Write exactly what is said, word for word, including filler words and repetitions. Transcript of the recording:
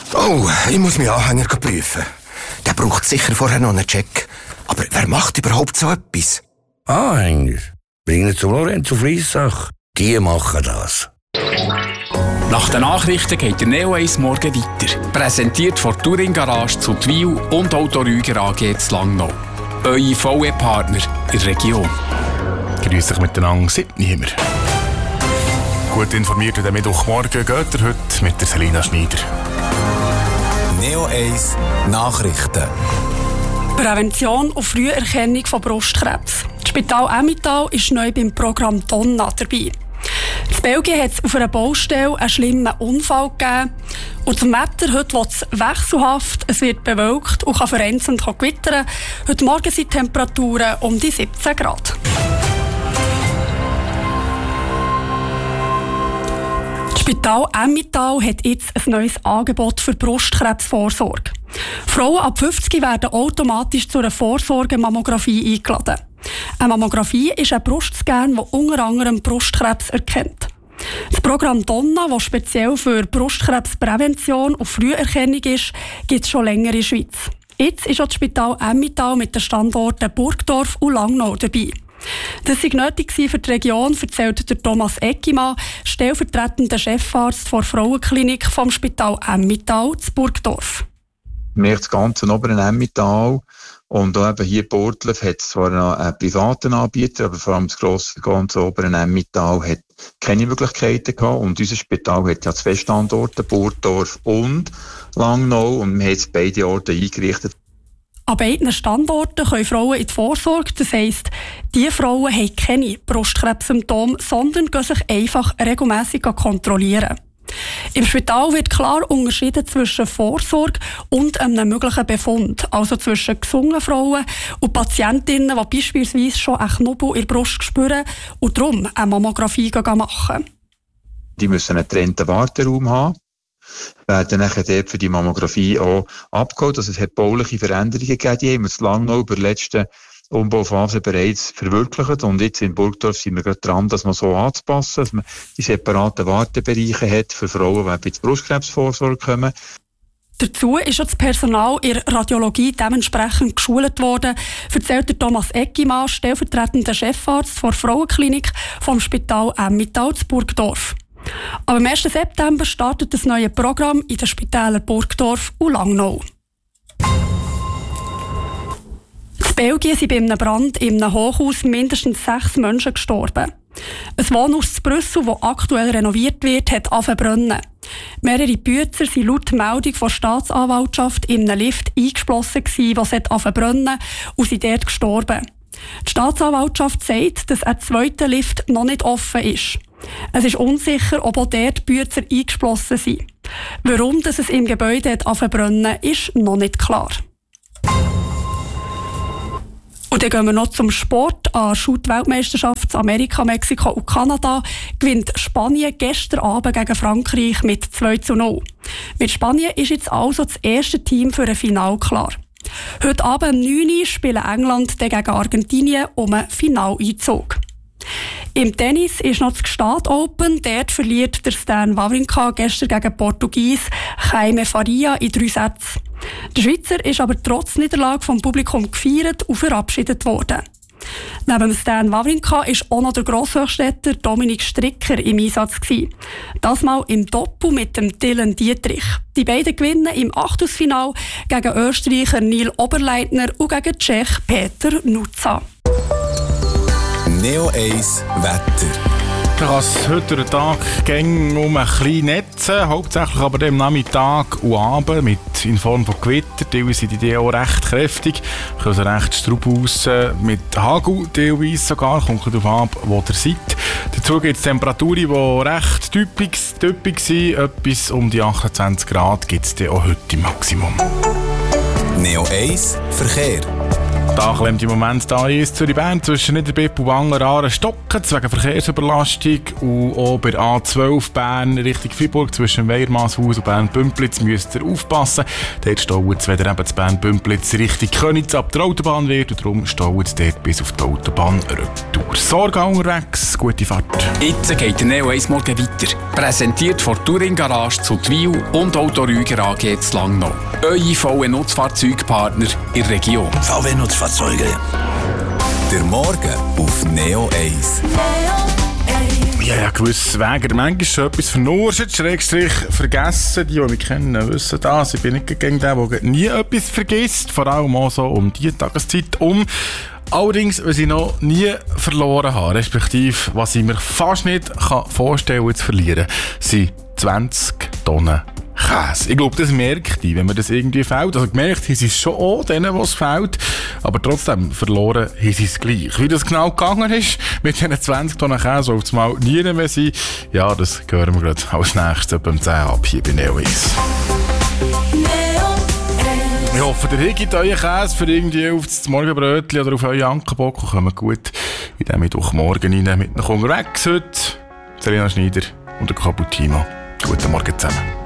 Oh, ich muss meinen Anhänger prüfen. Der braucht sicher vorher noch einen Check. Aber wer macht überhaupt so etwas? Anhänger? Bringen zum Lorenzo Friessach. Die machen das. Nach den Nachrichten geht der Neo eins morgen weiter. Präsentiert von Touring Garage zu Twil und Auto Rüger A G zu Langnau. Eure V E-Partner in der Region. Grüß euch miteinander, Sidney immer. Gut informiert an Mittwochmorgen geht er heute mit der Selina Schneider. Neo eins Nachrichten. Prävention und Früherkennung von Brustkrebs. Das Spital Emmental ist neu beim Programm Donna dabei. In Belgien hat es auf einer Baustelle einen schlimmen Unfall gegeben. Und zum Wetter, heute wird es wechselhaft, es wird bewölkt und kann vereinzelt gewittern. Heute Morgen sind die Temperaturen um die siebzehn Grad. Das Spital Emmental hat jetzt ein neues Angebot für Brustkrebsvorsorge. Frauen ab fünfzig werden automatisch zu einer Vorsorgemammographie eingeladen. Eine Mammographie ist ein Brustscan, der unter anderem Brustkrebs erkennt. Das Programm Donna, das speziell für Brustkrebsprävention und Früherkennung ist, gibt es schon länger in der Schweiz. Jetzt ist auch das Spital Emmental mit den Standorten Burgdorf und Langnau dabei. Das war nötig für die Region, erzählt der Thomas Eckimann, stellvertretender Chefarzt der Frauenklinik vom Spital Emmental zu Burgdorf. Wir das ganze oberen Emmental und auch eben hier Burgdorf hat zwar noch einen privaten Anbieter, aber vor allem das grosse ganze oberen Emmental hat keine Möglichkeiten gehabt und unser Spital hat ja zwei Standorte, Burgdorf und Langnau, und wir haben jetzt beide Orte eingerichtet. An beiden Standorten können Frauen in die Vorsorge, das heisst, diese Frauen haben keine Brustkrebssymptome, sondern gehen sich einfach regelmässig kontrollieren. Im Spital wird klar unterschieden zwischen Vorsorge und einem möglichen Befund, also zwischen gesunden Frauen und Patientinnen, die beispielsweise schon einen Knubbel in der Brust spüren und darum eine Mammographie machen. Die müssen einen getrennten Warteraum haben, werden nachher dort für die Mammographie auch abgeholt. Also es hat bauliche Veränderungen gegeben, die haben wir zu Langnau über die letzten Umbauphase bereits verwirklicht, und jetzt in Burgdorf sind wir gerade dran, das mal so anzupassen, dass man die separaten Wartebereiche hat für Frauen, die bei der Brustkrebsvorsorge kommen. Dazu ist auch das Personal in der Radiologie dementsprechend geschult worden, erzählt Thomas Eckimann, stellvertretender Chefarzt der Frauenklinik vom Spital Emmental zu Burgdorf. Aber am ersten September startet das neue Programm in den Spitälern Burgdorf und Langnau. In Belgien sind bei einem Brand in einem Hochhaus mindestens sechs Menschen gestorben. Ein Wohnhaus in Brüssel, das aktuell renoviert wird, hat angefangen zu brennen. Mehrere Bützer sind laut Meldung von der Staatsanwaltschaft in einem Lift eingeschlossen gewesen, was angefangen zu brennen, und sind dort gestorben. Die Staatsanwaltschaft sagt, dass ein zweiter Lift noch nicht offen ist. Es ist unsicher, ob auch dort Bützer eingeschlossen sind. Warum dass es im Gebäude angefangen zu brennen, ist noch nicht klar. Und dann gehen wir noch zum Sport. An Shoot-Weltmeisterschaft Amerika, Mexiko und Kanada gewinnt Spanien gestern Abend gegen Frankreich mit zwei zu null. Mit Spanien ist jetzt also das erste Team für ein Finale klar. Heute Abend um neun Uhr spielen England gegen Argentinien um einen Finaleinzug. Im Tennis ist noch das Gstaad Open. Dort verliert der Stan Wawrinka gestern gegen Portugies Jaime Faria in drei Sätzen. Der Schweizer ist aber trotz Niederlage vom Publikum gefeiert und verabschiedet worden. Neben Stan Wawrinka war auch noch der Grosshöchstädter Dominik Stricker im Einsatz gewesen. Das mal im Doppel mit dem Dylan Dietrich. Die beiden gewinnen im Achtelfinale gegen Österreicher Neil Oberleitner und gegen Tschech Peter Nuza. Neo eins Wetter. Da kann es heute den Tag gehen um ein bisschen netzen, hauptsächlich aber am Nachmittag und Abend mit in Form von Gewitter. Teilweise sind die auch recht kräftig, können also recht Straub raus, mit Hagel teilweise sogar, kommt darauf ab, wo ihr seid. Dazu gibt es Temperaturen, die recht typisch, typisch sind, etwas um die achtundzwanzig Grad gibt es auch heute im Maximum. Neo eins Verkehr. Da klemmt im Moment da ist Zürich Bern zwischen Niederbipp und Wangen stocken wegen Verkehrsüberlastung. Und auch bei A zwölf Bern Richtung Freiburg zwischen Weiermanshaus und Bern-Bümplitz müsst ihr aufpassen. Dort staut es, wenn ihr eben zu Bern-Bümplitz Richtung Königs ab der Autobahn wird. Und darum staut es dort bis auf die Autobahn retour. Sorge unterwegs, gute Fahrt. Jetzt geht der Neo eins morgen weiter. Präsentiert von Touring Garage zu Twil und Auto Rüger A G zu Langnau. Eure V W-Nutzfahrzeugpartner in der Region. V W-Nutzfahrzeuge. Der Morgen auf Neo eins. Ja, ja, gewiss Wäger. Manchmal ist schon etwas vernuscht, Schrägstrich vergessen. Die, die mich kennen, wissen das. Ich bin nicht gegen den, der nie etwas vergisst. Vor allem auch so um diese Tageszeit um. Allerdings, was ich noch nie verloren habe, respektive was ich mir fast nicht vorstellen kann zu verlieren, sind zwanzig Tonnen Käse. Ich glaube, das merkt ich, wenn mir das irgendwie fehlt. Also gemerkt haben sie es schon auch, denen, was fehlt. Aber trotzdem, verloren haben sie es gleich. Wie das genau gegangen ist, mit diesen zwanzig Tonnen Käse, auf einmal nie mehr sein, ja, das hören wir gerade als nächstes beim zehn ab hier bei Neo eins. Ich hoffe, ihr habt euren Käse für irgendwie auf das Morgenbrötchen oder auf euren Ankenbock und kommt gut in den Mittwochmorgen rein mit noch unterwegs heute. Selina Schneider und der Cappuccino. Guten Morgen zusammen.